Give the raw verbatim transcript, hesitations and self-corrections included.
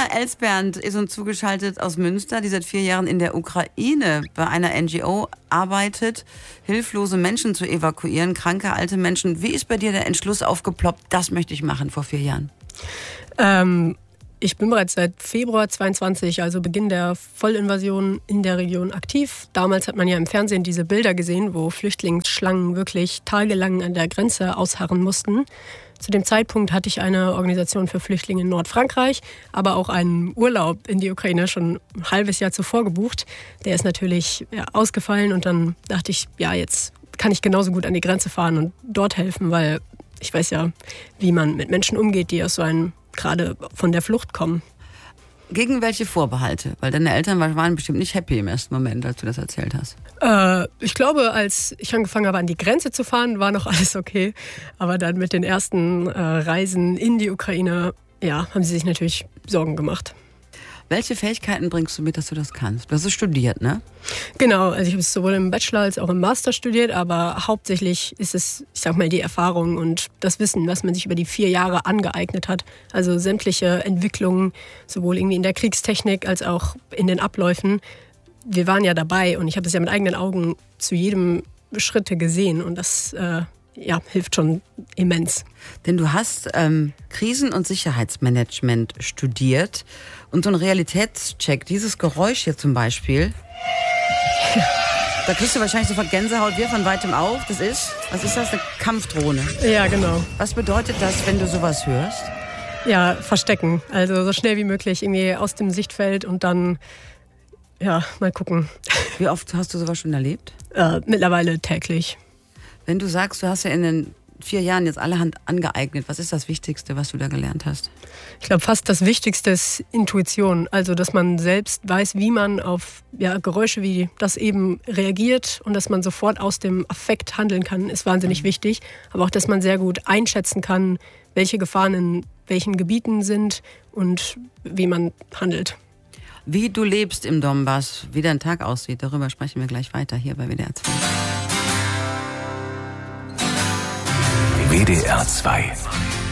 Elsbernd ist uns zugeschaltet aus Münster, die seit vier Jahren in der Ukraine bei einer N G O arbeitet, hilflose Menschen zu evakuieren, kranke, alte Menschen. Wie ist bei dir der Entschluss aufgeploppt, das möchte ich machen vor vier Jahren? Ähm, ich bin bereits seit Februar zweiundzwanzig, also Beginn der Vollinvasion, in der Region aktiv. Damals hat man ja im Fernsehen diese Bilder gesehen, wo Flüchtlingsschlangen wirklich tagelang an der Grenze ausharren mussten. Zu dem Zeitpunkt hatte ich eine Organisation für Flüchtlinge in Nordfrankreich, aber auch einen Urlaub in die Ukraine schon ein halbes Jahr zuvor gebucht. Der ist natürlich ja, ausgefallen und dann dachte ich, ja, jetzt kann ich genauso gut an die Grenze fahren und dort helfen, weil ich weiß ja, wie man mit Menschen umgeht, die aus so einem gerade von der Flucht kommen. Gegen welche Vorbehalte? Weil deine Eltern waren bestimmt nicht happy im ersten Moment, als du das erzählt hast. Äh, ich glaube, als ich angefangen habe, an die Grenze zu fahren, war noch alles okay. Aber dann mit den ersten äh, Reisen in die Ukraine, ja, haben sie sich natürlich Sorgen gemacht. Welche Fähigkeiten bringst du mit, dass du das kannst? Du hast es studiert, ne? Genau, also ich habe es sowohl im Bachelor als auch im Master studiert, aber hauptsächlich ist es, ich sag mal, die Erfahrung und das Wissen, was man sich über die vier Jahre angeeignet hat. Also sämtliche Entwicklungen, sowohl irgendwie in der Kriegstechnik als auch in den Abläufen. Wir waren ja dabei und ich habe das ja mit eigenen Augen zu jedem Schritte gesehen und das äh, ja, hilft schon immens. Denn du hast ähm, Krisen- und Sicherheitsmanagement studiert und so ein Realitätscheck, dieses Geräusch hier zum Beispiel, da kriegst du wahrscheinlich sofort Gänsehaut, wir von weitem auf. Das ist, was ist das, eine Kampfdrohne? Ja, genau. Was bedeutet das, wenn du sowas hörst? Ja, verstecken. Also so schnell wie möglich irgendwie aus dem Sichtfeld und dann, ja, mal gucken. Wie oft hast du sowas schon erlebt? Äh, mittlerweile täglich. Wenn du sagst, du hast ja in den vier Jahren jetzt allerhand angeeignet, was ist das Wichtigste, was du da gelernt hast? Ich glaube, fast das Wichtigste ist Intuition. Also, dass man selbst weiß, wie man auf ja, Geräusche wie das eben reagiert und dass man sofort aus dem Affekt handeln kann, ist wahnsinnig mhm. wichtig. Aber auch, dass man sehr gut einschätzen kann, welche Gefahren in welchen Gebieten sind und wie man handelt. Wie du lebst im Donbass, wie dein Tag aussieht, darüber sprechen wir gleich weiter hier bei W D R zwei. W D R zwei.